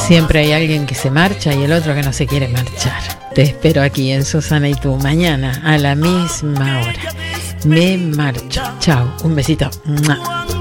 Siempre hay alguien que se marcha y el otro que no se quiere marchar. Te espero aquí en Susana y tú mañana a la misma hora. Me marcho. Chao. Un besito. ¡Mua!